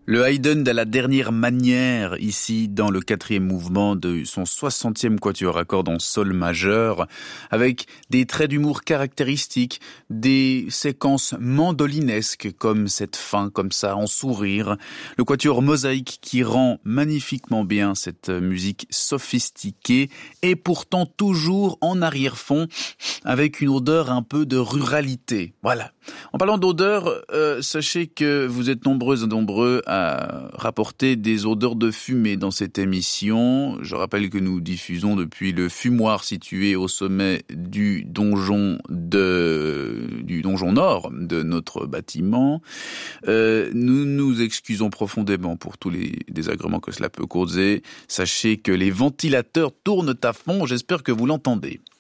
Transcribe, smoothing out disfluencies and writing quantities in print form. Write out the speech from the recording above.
Le Haydn de la dernière manière, ici dans le 4e mouvement de son 60e quatuor à cordes en sol majeur, avec des traits d'humour caractéristiques, des séquences mandolinesques comme cette fin, comme ça, en sourire. Le quatuor mosaïque qui rend magnifiquement bien cette musique sophistiquée et pourtant toujours en arrière-fond avec une odeur un peu de ruralité. Voilà. En parlant d'odeur, sachez que vous êtes nombreuses et nombreux à rapporter des odeurs de fumée dans cette émission. Je rappelle que nous diffusons depuis le fumoir situé au sommet du donjon nord de notre bâtiment. Nous nous excusons profondément pour tous les désagréments que cela peut causer. Sachez que les ventilateurs tournent à fond, j'espère que vous l'entendez.